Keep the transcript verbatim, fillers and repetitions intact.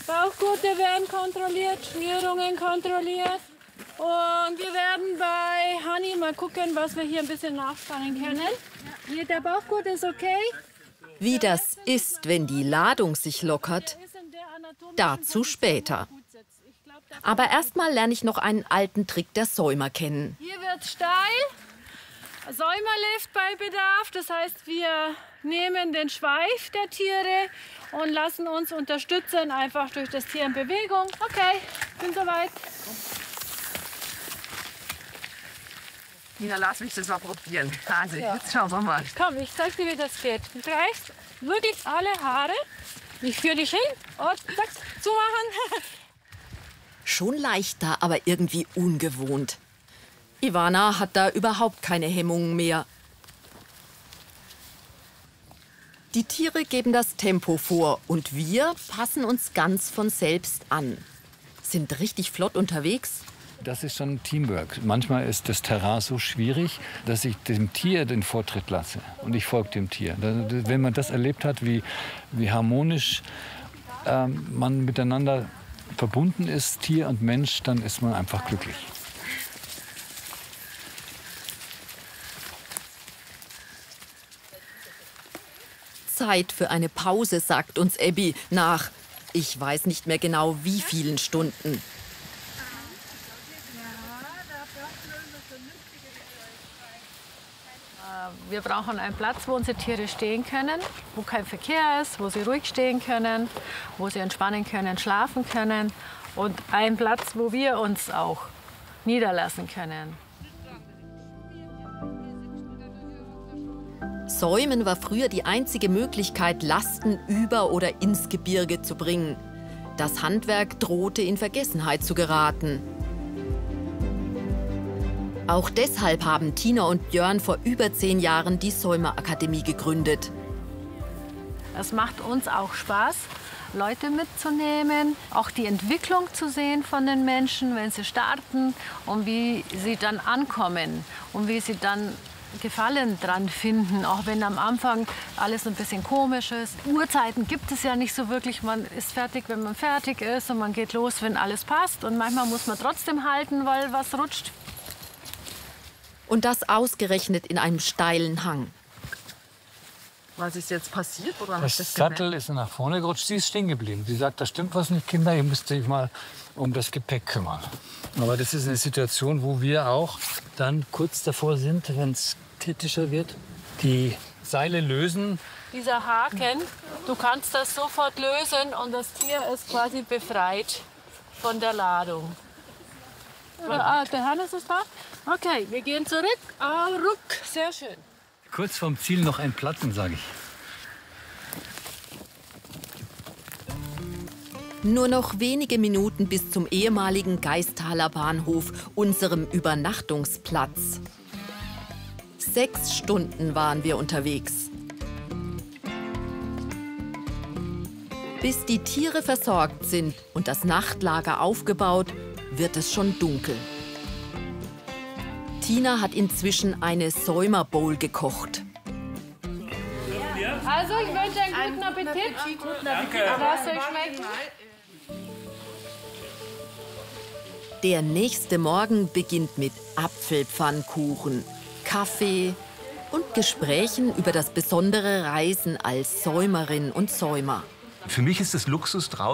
Bauchgurte werden kontrolliert, Schnürungen kontrolliert. Und wir werden bei Hani mal gucken, was wir hier ein bisschen nachspannen können. Hier, der Bauchgurt ist okay. Wie das ist, wenn die Ladung sich lockert, dazu später. Aber erstmal lerne ich noch einen alten Trick der Säumer kennen. Hier wird steil. Säumerlift bei Bedarf. Das heißt, wir nehmen den Schweif der Tiere und lassen uns unterstützen, einfach durch das Tier in Bewegung. Okay, bin soweit. Nina, lass mich das mal probieren. Also, ja. Jetzt schauen wir mal. Komm, ich zeig dir, wie das geht. Du reißt wirklich alle Haare. Ich führe dich hin und zack, zumachen. Schon leichter, aber irgendwie ungewohnt. Ivana hat da überhaupt keine Hemmungen mehr. Die Tiere geben das Tempo vor und wir passen uns ganz von selbst an. Sind richtig flott unterwegs. Das ist schon Teamwork. Manchmal ist das Terrain so schwierig, dass ich dem Tier den Vortritt lasse und ich folge dem Tier. Wenn man das erlebt hat, wie, wie harmonisch ähm, man miteinander verbunden ist, Tier und Mensch, dann ist man einfach glücklich. Zeit für eine Pause, sagt uns Abby nach, ich weiß nicht mehr genau wie vielen Stunden. Wir brauchen einen Platz, wo unsere Tiere stehen können, wo kein Verkehr ist, wo sie ruhig stehen können, wo sie entspannen können, schlafen können. Und einen Platz, wo wir uns auch niederlassen können. Säumen war früher die einzige Möglichkeit, Lasten über oder ins Gebirge zu bringen. Das Handwerk drohte in Vergessenheit zu geraten. Auch deshalb haben Tina und Jörn vor über zehn Jahren die Säumerakademie gegründet. Es macht uns auch Spaß, Leute mitzunehmen, auch die Entwicklung zu sehen von den Menschen, wenn sie starten und wie sie dann ankommen und wie sie dann Gefallen dran finden, auch wenn am Anfang alles ein bisschen komisch ist. Uhrzeiten gibt es ja nicht so wirklich. Man ist fertig, wenn man fertig ist und man geht los, wenn alles passt. Und manchmal muss man trotzdem halten, weil was rutscht. Und das ausgerechnet in einem steilen Hang. Was ist jetzt passiert? Oder das das Sattel ist nach vorne gerutscht, sie ist stehen geblieben. Sie sagt, da stimmt was nicht, Kinder, ihr müsst euch mal um das Gepäck kümmern. Aber das ist eine Situation, wo wir auch dann kurz davor sind, wenn es kritischer wird, die Seile lösen. Dieser Haken, du kannst das sofort lösen und das Tier ist quasi befreit von der Ladung. Ah, der Hannes ist da? Okay, wir gehen zurück. Ah, ruck, sehr schön. Kurz vorm Ziel noch ein Platten, sage ich. Nur noch wenige Minuten bis zum ehemaligen Gaistaler Bahnhof, unserem Übernachtungsplatz. Sechs Stunden waren wir unterwegs. Bis die Tiere versorgt sind und das Nachtlager aufgebaut, wird es schon dunkel. Tina hat inzwischen eine Säumerbowl gekocht. Also, ich wünsche einen guten Appetit. Guten Appetit. Lasst euch schmecken. Der nächste Morgen beginnt mit Apfelpfannkuchen, Kaffee und Gesprächen über das besondere Reisen als Säumerin und Säumer. Für mich ist es Luxus, draußen